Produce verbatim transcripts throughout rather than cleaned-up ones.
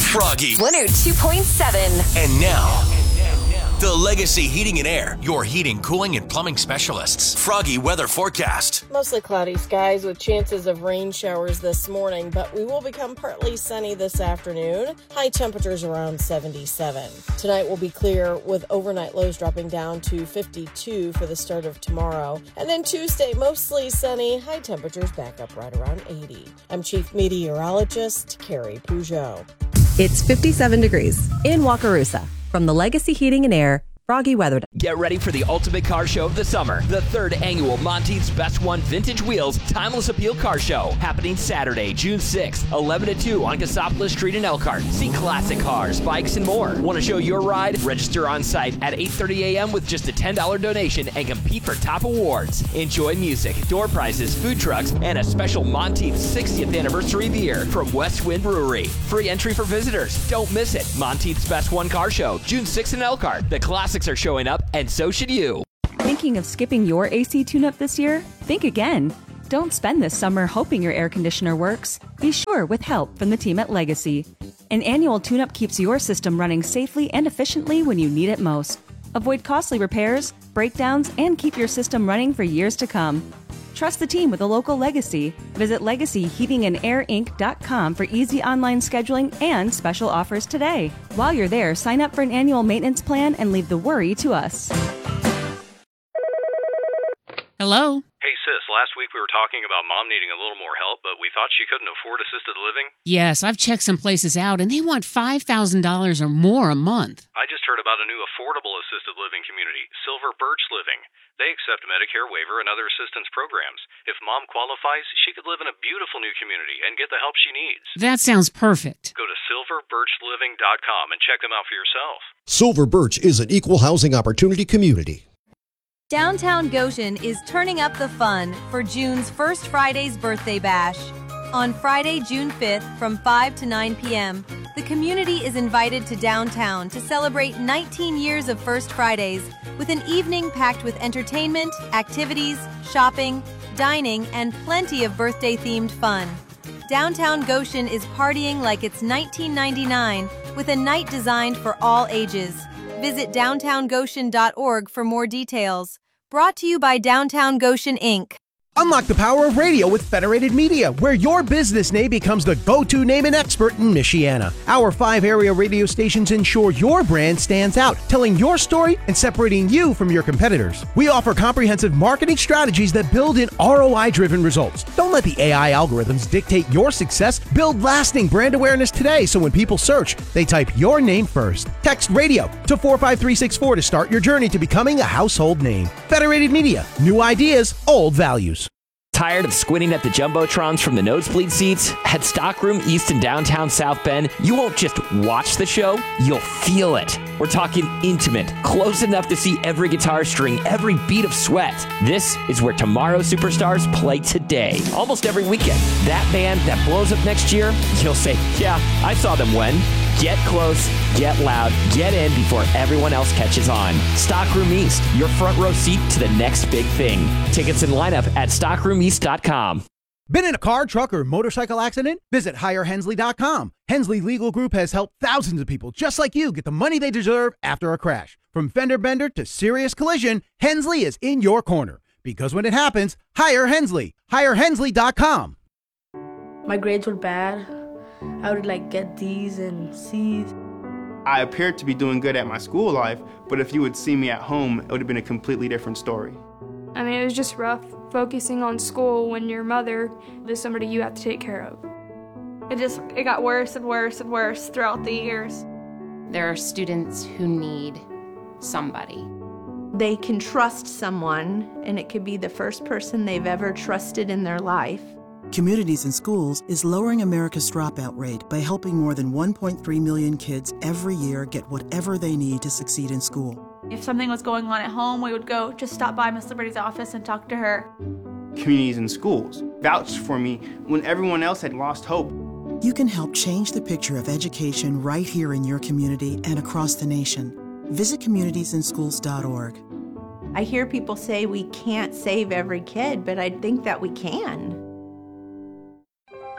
Froggy one oh two point seven. And now, the Legacy Heating and Air, your heating, cooling, and plumbing specialists. Froggy weather forecast. Mostly cloudy skies with chances of rain showers this morning, but we will become partly sunny this afternoon. High temperatures around seventy-seven. Tonight will be clear with overnight lows dropping down to fifty-two for the start of tomorrow. And then Tuesday, mostly sunny, high temperatures back up right around eighty. I'm Chief Meteorologist Carrie Peugeot. It's fifty-seven degrees in Wakarusa. From the Legacy Heating and Air, Froggy Weather. Get ready for the ultimate car show of the summer. The third annual Monteith's Best One Vintage Wheels Timeless Appeal Car Show. Happening Saturday, June sixth, eleven to two on Cassopolis Street in Elkhart. See classic cars, bikes, and more. Want to show your ride? Register on site at eight thirty a.m. with just a ten dollars donation and compete for top awards. Enjoy music, door prizes, food trucks, and a special Monteith's sixtieth anniversary beer from West Wind Brewery. Free entry for visitors. Don't miss it. Monteith's Best One Car Show, June sixth in Elkhart. The classics are showing up, and so should you. Thinking of skipping your A C tune-up this year? Think again. Don't spend this summer hoping your air conditioner works. Be sure with help from the team at Legacy. An annual tune-up keeps your system running safely and efficiently when you need it most. Avoid costly repairs, breakdowns, and keep your system running for years to come. Trust the team with a local Legacy. Visit legacy heating and air inc dot com for easy online scheduling and special offers today. While you're there, sign up for an annual maintenance plan and leave the worry to us. Hello? Hey sis, last week we were talking about mom needing a little more help, but we thought she couldn't afford assisted living. Yes, I've checked some places out, and they want five thousand dollars or more a month. I just heard about a new affordable assisted living community, Silver Birch Living. They accept Medicare waiver and other assistance programs. If mom qualifies, she could live in a beautiful new community and get the help she needs. That sounds perfect. Go to silver birch living dot com and check them out for yourself. Silver Birch is an equal housing opportunity community. Downtown Goshen is turning up the fun for June's First Friday's Birthday Bash. On Friday, June fifth, from five to nine p.m., the community is invited to downtown to celebrate nineteen years of First Fridays with an evening packed with entertainment, activities, shopping, dining, and plenty of birthday-themed fun. Downtown Goshen is partying like it's nineteen ninety-nine with a night designed for all ages. Visit downtown goshen dot org for more details. Brought to you by Downtown Goshen, Incorporated. Unlock the power of radio with Federated Media, where your business name becomes the go-to name and expert in Michiana. Our five area radio stations ensure your brand stands out, telling your story and separating you from your competitors. We offer comprehensive marketing strategies that build in R O I-driven results. Don't let the A I algorithms dictate your success. Build lasting brand awareness today so when people search, they type your name first. Text radio to four five three six four to start your journey to becoming a household name. Federated Media, new ideas, old values. Tired of squinting at the Jumbotrons from the nosebleed seats? At Stockroom East in downtown South Bend, you won't just watch the show, you'll feel it. We're talking intimate, close enough to see every guitar string, every beat of sweat. This is where tomorrow's superstars play today, almost every weekend. That band that blows up next year, you'll say, yeah, I saw them when. Get close, get loud, get in before everyone else catches on. Stockroom East, your front row seat to the next big thing. Tickets and lineup at stockroom east dot com. Been in a car, truck, or motorcycle accident? Visit hire hensley dot com. Hensley Legal Group has helped thousands of people just like you get the money they deserve after a crash. From fender bender to serious collision, Hensley is in your corner. Because when it happens, hire Hensley. hire hensley dot com. My grades were bad. I would like get D's and C's. I appeared to be doing good at my school life, but if you would see me at home, it would have been a completely different story. I mean, it was just rough focusing on school when your mother is somebody you have to take care of. It just, it got worse and worse and worse throughout the years. There are students who need somebody. They can trust someone, and it could be the first person they've ever trusted in their life. Communities in Schools is lowering America's dropout rate by helping more than one point three million kids every year get whatever they need to succeed in school. If something was going on at home, we would go just stop by Miss Liberty's office and talk to her. Communities in Schools vouched for me when everyone else had lost hope. You can help change the picture of education right here in your community and across the nation. Visit communities in schools dot org. I hear people say we can't save every kid, but I think that we can.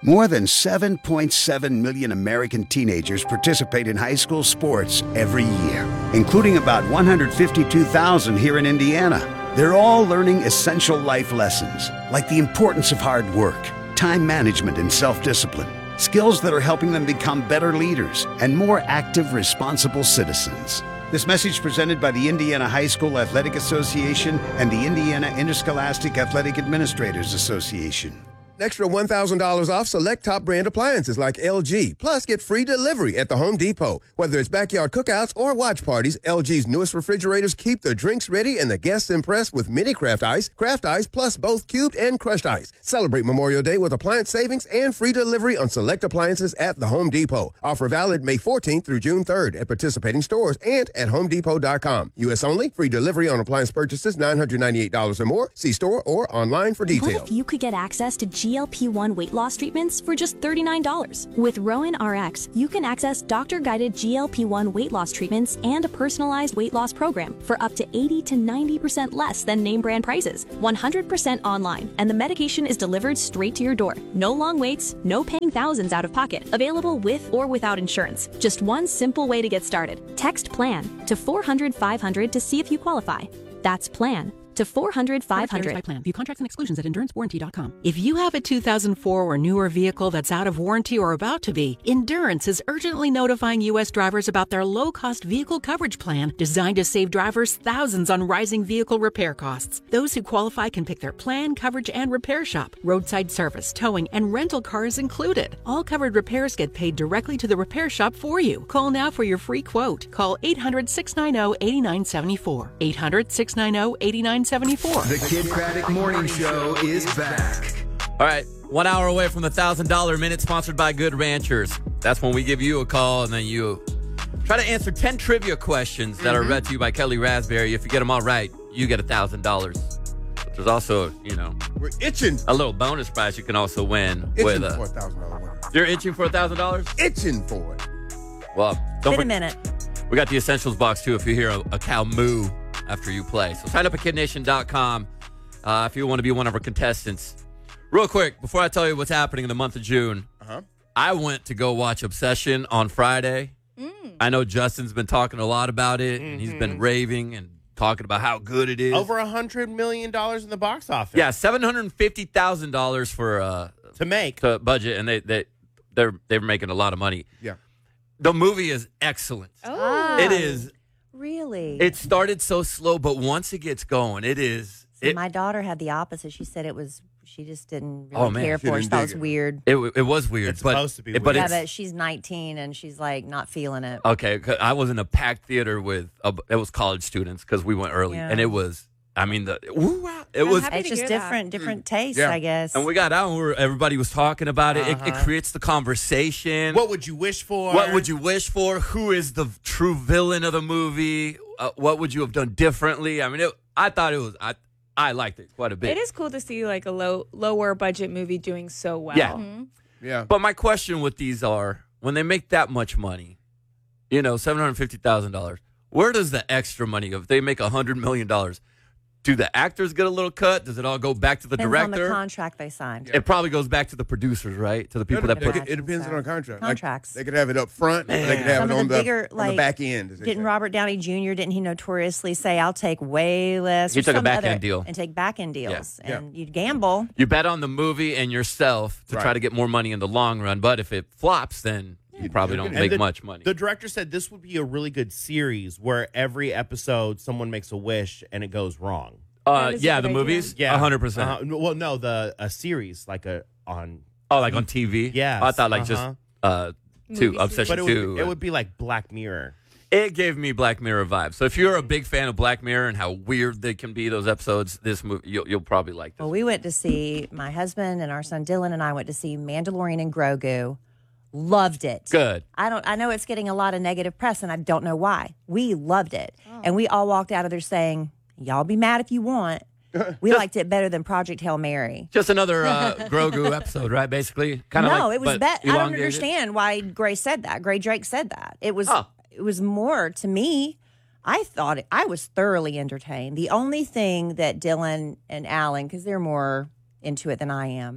More than seven point seven million American teenagers participate in high school sports every year, including about one hundred fifty-two thousand here in Indiana. They're all learning essential life lessons, like the importance of hard work, time management, and self-discipline. Skills that are helping them become better leaders and more active, responsible citizens. This message presented by the Indiana High School Athletic Association and the Indiana Interscholastic Athletic Administrators Association. Extra one thousand dollars off select top brand appliances like L G. Plus, get free delivery at the Home Depot. Whether it's backyard cookouts or watch parties, L G's newest refrigerators keep the drinks ready and the guests impressed with mini craft ice, craft ice, plus both cubed and crushed ice. Celebrate Memorial Day with appliance savings and free delivery on select appliances at the Home Depot. Offer valid May fourteenth through June third at participating stores and at home depot dot com. U S only. Free delivery on appliance purchases nine hundred ninety-eight dollars or more. See store or online for details. What if you could get access to G L P one weight loss treatments for just thirty-nine dollars? With Rowan R X, you can access doctor-guided G L P one weight loss treatments and a personalized weight loss program for up to eighty to ninety percent less than name brand prices. one hundred percent online, and the medication is delivered straight to your door. No long waits, no paying thousands out of pocket. Available with or without insurance. Just one simple way to get started. Text PLAN to four hundred five hundred to see if you qualify. That's PLAN to four hundred five hundred. By plan. View contracts and exclusions at endurance warranty dot com. If you have a two thousand four or newer vehicle that's out of warranty or about to be, Endurance is urgently notifying U S drivers about their low-cost vehicle coverage plan designed to save drivers thousands on rising vehicle repair costs. Those who qualify can pick their plan, coverage, and repair shop. Roadside service, towing, and rental cars included. All covered repairs get paid directly to the repair shop for you. Call now for your free quote. Call eight hundred, six nine zero, eight nine seven four. eight hundred, six nine zero, eight nine seventy-four. The Kid Craddock Morning Show is back. All right, one hour away from the one thousand dollars minute, sponsored by Good Ranchers. That's when we give you a call, and then you try to answer ten trivia questions that mm-hmm. are read to you by Kelly Raspberry. If you get them all right, you get one thousand dollars. But there's also, you know, we're itching. A little bonus prize you can also win. Itching with a, for a one thousand dollars winner. You're itching for one thousand dollars? Itching for it. Well, don't Wait for- a minute. We got the essentials box, too, if you hear a, a cow moo after you play. So sign up at kid nation dot com uh, if you want to be one of our contestants. Real quick, before I tell you what's happening in the month of June, uh-huh. I went to go watch Obsession on Friday. Mm. I know Justin's been talking a lot about it, mm-hmm. and he's been raving and talking about how good it is. Over one hundred million dollars in the box office. Yeah, seven hundred fifty thousand dollars for uh, to make to budget, and they, they, they're, they're making a lot of money. Yeah. The movie is excellent. Oh. It is. Really? It started so slow, but once it gets going, it is. See, it, my daughter had the opposite. She said it was, she just didn't really oh, man. care She for it. She thought it was it. weird. It, it was weird. It's but, supposed to be weird. But yeah, it's, but she's nineteen and she's like not feeling it. Okay, 'cause I was in a packed theater with, uh, it was college students because we went early. Yeah. And it was, I mean, the woo, it I'm was. It's just different, different tastes, Yeah. I guess. And we got out and we were, everybody was talking about it. Uh-huh. it. It creates the conversation. What would you wish for? What would you wish for? Who is the true villain of the movie? Uh, what would you have done differently? I mean, it, I thought it was, I I liked it quite a bit. It is cool to see like a low lower budget movie doing so well. Yeah. Mm-hmm. Yeah. But my question with these are, when they make that much money, you know, seven hundred fifty thousand dollars, where does the extra money go? If they make one hundred million dollars, do the actors get a little cut? Does it all go back to the Depends director? on the contract they signed. It probably goes back to the producers, right? To the people that put it. It depends on the contract. Contracts. Like, they could have it up front, or they could have Some it of on the the, bigger, on like, the back end. as they Didn't say. Robert Downey Junior, didn't he notoriously say, I'll take way less? He or took a some back-end other- deal. And take back-end deals. Yeah. And you'd gamble. You bet on the movie and yourself to Right. try to get more money in the long run. But if it flops, then you probably don't And make the, much money. The director said this would be a really good series where every episode someone makes a wish and it goes wrong. Uh, yeah, the movies? Yeah. one hundred percent. Uh-huh. Well, no, the a series like a on. Oh, like on T V? Yeah. I thought like just uh, two, Obsession But it would, two. it would be like Black Mirror. It gave me Black Mirror vibes. So if you're a big fan of Black Mirror and how weird they can be, those episodes, this movie, you'll, you'll probably like this. Well, we went to see, my husband and our son Dylan and I went to see Mandalorian and Grogu. Loved it. Good. I don't. I know it's getting a lot of negative press, and I don't know why. We loved it. And we all walked out of there saying, y'all be mad if you want. We liked it better than Project Hail Mary. Just another uh, Grogu episode, right? Basically, kind of no, like, it was but better. I don't elongated. understand why Gray said that. Gray Drake said that. It was. Oh. It was more to me. I thought it, I was thoroughly entertained. The only thing that Dylan and Alan, because they're more into it than I am,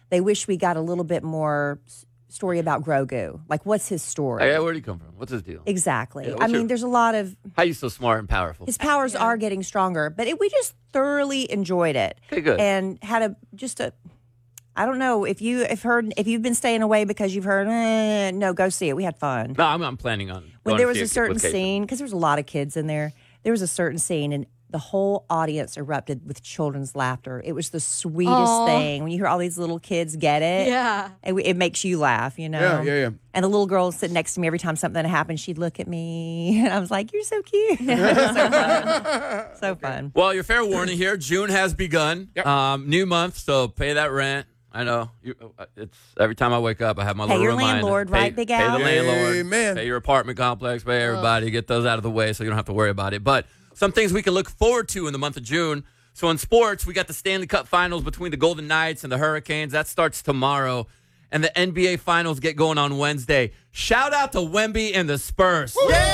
they wish we got a little bit more s- story about Grogu. Like, what's his story? Hey, where'd he come from? What's his deal? Exactly. Yeah, I what's mean, your- there's a lot of How you so smart and powerful? his powers are getting stronger, but it, we just thoroughly enjoyed it. Okay, good. And had a just a. I don't know if you if heard if you've been staying away because you've heard. Eh, no, go see it. We had fun. No, I'm, I'm planning on. When going there to was see a it certain with Kate. scene, because there was a lot of kids in there, there was a certain scene, and the whole audience erupted with children's laughter. It was the sweetest Aw. thing when you hear all these little kids get it. Yeah. It, it makes you laugh, you know? Yeah, yeah, yeah. And the little girl sitting next to me, every time something happened, she'd look at me, and I was like, you're so cute. It was so fun. So fun. Well, your fair warning here. June has begun. Um, new month, so pay that rent. I know. You, it's every time I wake up, I have my Pay little your reminder. landlord, pay, right, Big Pay Al? the landlord. Amen. Pay your apartment complex. Pay everybody. Get those out of the way so you don't have to worry about it. But some things we can look forward to in the month of June. So in sports, we got the Stanley Cup Finals between the Golden Knights and the Hurricanes. That starts tomorrow. And the N B A Finals get going on Wednesday. Shout out to Wemby and the Spurs.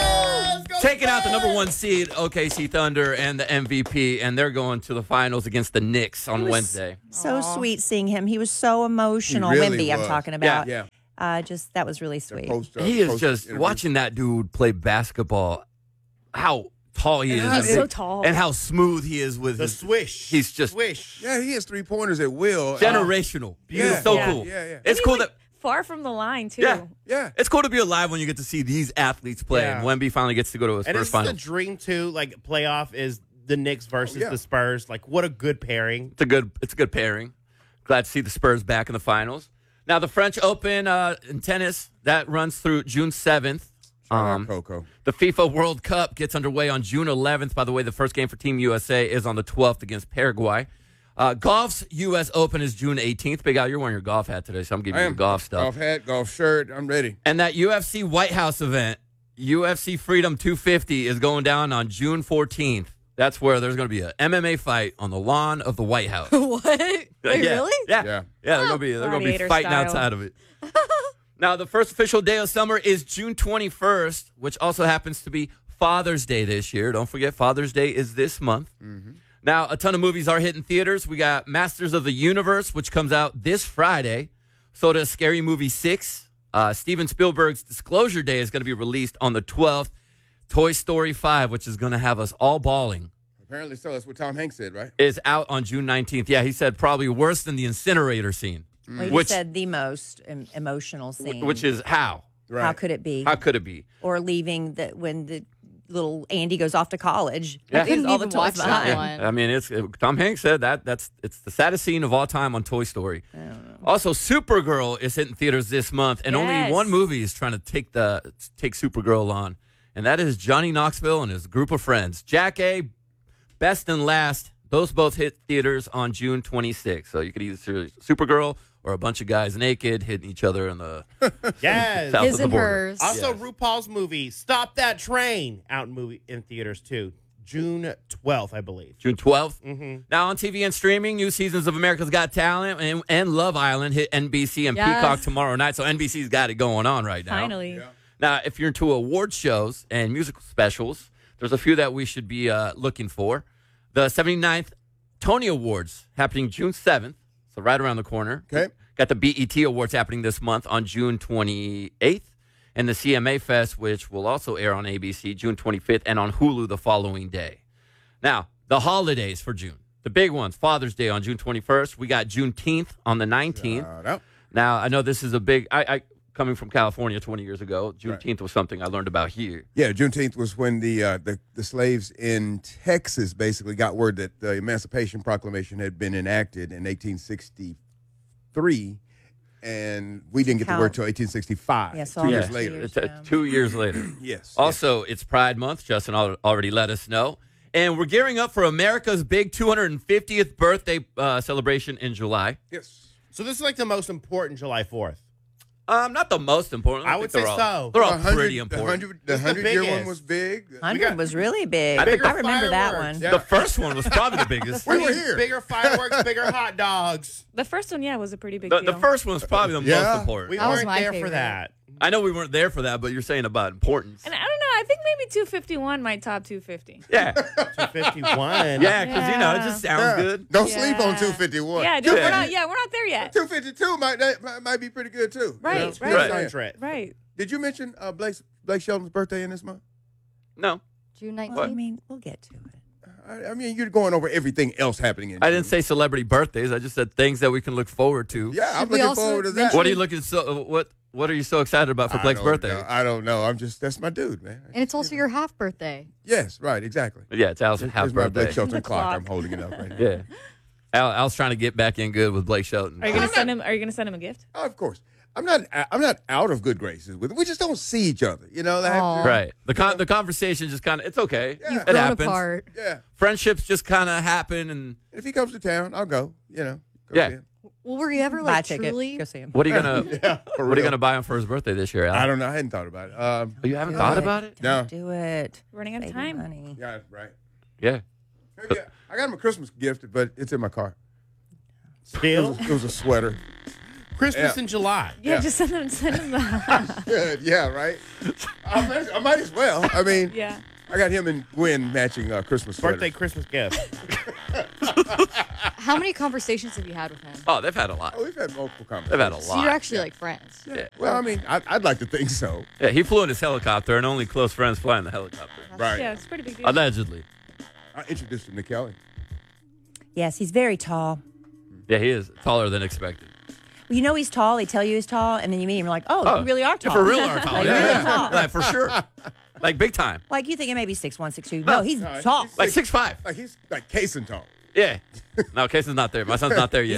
Taking out the number one seed, O K C Thunder, and the M V P, and they're going to the finals against the Knicks on It was Wednesday. So sweet seeing him. He was so emotional. He really Wemby, I'm was. talking about. Yeah. Uh, just that was really sweet. He is just watching that dude play basketball. How tall he And is, how- and so big- tall. and how smooth he is with The his swish. He's just Swish. Yeah, he has three pointers at will. generational. Yeah. so Yeah. cool. Yeah, yeah. It's cool that. Far from the line, too. Yeah, yeah. It's cool to be alive when you get to see these athletes play. Yeah. And Wemby finally gets to go to his And first it's the final. dream too. Like playoff is the Knicks versus Oh, yeah. the Spurs. Like what a good pairing. It's a good. It's a good pairing. Glad to see the Spurs back in the finals. Now the French Open uh, in tennis that runs through June seventh. Um, Coco. The FIFA World Cup gets underway on June eleventh. By the way, the first game for Team U S A is on the twelfth against Paraguay. Uh, golf's U S Open is June eighteenth. Big Al, you're wearing your golf hat today, so I'm giving I you am. the golf stuff. Golf hat, golf shirt. I'm ready. And that U F C White House event, U F C Freedom two fifty, is going down on June fourteenth. That's where there's going to be an M M A fight on the lawn of the White House. What? Wait, yeah. really? Yeah. Yeah, they're going to be they're going to be Gladiator fighting style. outside of it. Now, the first official day of summer is June twenty-first, which also happens to be Father's Day this year. Don't forget, Father's Day is this month. Now, a ton of movies are hitting theaters. We got Masters of the Universe, which comes out this Friday. So does Scary Movie six. Uh, Steven Spielberg's Disclosure Day is going to be released on the twelfth. Toy Story five, which is going to have us all bawling, Apparently so. That's what Tom Hanks said, right? is out on June nineteenth. Yeah, he said probably worse than the incinerator scene. Well, you Which, said the most em- emotional scene. which is how? How could it be? How could it be? Or leaving the when the little Andy goes off to college. Yeah. Leaves all the toys behind. I mean, it's it, Tom Hanks said that that's it's the saddest scene of all time on Toy Story. Also, Supergirl is hitting theaters this month, and only Yes. one movie is trying to take the take Supergirl on, and that is Johnny Knoxville and his group of friends. Jack A, Best and Last. Those both hit theaters on June twenty-sixth. So you could either see Supergirl or a bunch of guys naked hitting each other in the Yes. south of the border. Also, Yes. RuPaul's movie "Stop That Train" out in movie in theaters too. June twelfth, I believe. June twelfth. Mm-hmm. Now on T V and streaming, new seasons of America's Got Talent and, and Love Island hit N B C and Yes. Peacock tomorrow night. So N B C's got it going on right now. Finally. Now, if you're into award shows and musical specials, there's a few that we should be uh, looking for. The seventy-ninth Tony Awards happening June seventh, so right around the corner. Okay. Got the B E T Awards happening this month on June twenty-eighth. And the C M A Fest, which will also air on A B C June twenty-fifth and on Hulu the following day. Now, the holidays for June. The big ones, Father's Day on June twenty-first. We got Juneteenth on the nineteenth. Now, I know this is a big, I, I coming from California twenty years ago, Juneteenth was something I learned about here. Yeah, Juneteenth was when the, uh, the the slaves in Texas basically got word that the Emancipation Proclamation had been enacted in eighteen sixty-three, and we didn't get the word Count. till eighteen sixty-five. Yes, two years later. It's, uh, two years later. Yes. Also, it's Pride Month. Justin al- already let us know. And we're gearing up for America's big two hundred fiftieth birthday uh, celebration in July. Yes. So this is like the most important July fourth. Um, not the most important. I think would they're say all, so. They're all The hundred- pretty the important. hundred- the It's the hundred-year one biggest. was big. Hundred was really big. I I, think- remember that one. The first one was probably the biggest. We were here. Bigger fireworks, bigger hot dogs. The first one, yeah, was a pretty big The, deal. the first one was probably the Yeah. most important. We That was weren't my there for favorite. that. I know we weren't there for that, but you're saying about importance. And I don't know. I think maybe two fifty-one might top two fifty. Yeah. two fifty-one. Yeah, because, you know, it just sounds Yeah. good. Don't Yeah. sleep on two fifty-one. Yeah, dude, we're not. Yeah, we're not there yet. two fifty-two might, that might might be pretty good too. Right, You know? right. Just saying. Hundred. Right. Did you mention uh, Blake Blake Shelton's birthday in this month? No. June What? nineteenth. I mean, we'll get to it. I, I mean, you're going over everything else happening in. I didn't say celebrity birthdays. I just said things that we can look forward to. Yeah, I'm Should we looking also forward to that. mention- What are you looking so? uh, What What are you so excited about for I Blake's don't birthday? know. I don't know. I'm just that's my dude, man. And it's also your half birthday. Yes, right, exactly. But yeah, it's Al's half Here's my birthday. Blake Shelton The clock. clock. I'm holding it up right now. Yeah. Al, Al's trying to get back in good with Blake Shelton. Are you gonna send him? Are you gonna send him a gift? Oh, of course. I'm not. I'm not out of good graces with. We just don't see each other. You know. That Aw. Right. The con- the conversation just kind of, it's okay. You've It Grown happens. apart. Yeah. Friendships just kind of happen. And If he comes to town, I'll go. You know. Go Yeah. see him. Well, were you ever Buy a like ticket. truly? Go see him. what are you going to Yeah, for What are you real. going to buy him for his birthday this year, Al? I don't know. I hadn't thought about it. Um, Oh, you haven't Do thought it. about it? No. Do it. Running out of Save your time. money. yeah. Right. Yeah. Maybe I, I got him a Christmas gift, but it's in my car. It Still? was, it was a sweater. Christmas Yeah. in July. Yeah, Yeah. just send him. Send him the. Good. Yeah. Right. I might, I might as well. I mean, Yeah. I got him and Gwen matching uh, Christmas sweaters. Birthday Christmas gift. How many conversations have you had with him? Oh, they've had a lot. Oh, we've had multiple conversations. They've had a So lot. you're actually like friends. Yeah. Well, I mean, I, I'd like to think so. Yeah, he flew in his helicopter, and only close friends fly in the helicopter. Right. Yeah, it's a pretty big deal. Allegedly. I introduced him to Kelly. Yes, he's very tall. Yeah, he is taller than expected. Well, you know he's tall. They tell you he's tall, and then you meet him. You're like, oh, you really are Yeah, tall. for real are tall. Like, yeah, really yeah. tall. Like, for sure. Like, big time. Like you thinking maybe six one, six two. No, he's No, tall. he's Like six five. Like he's like Kaysen tall. Yeah. No, Casey's not there. My son's not there yet.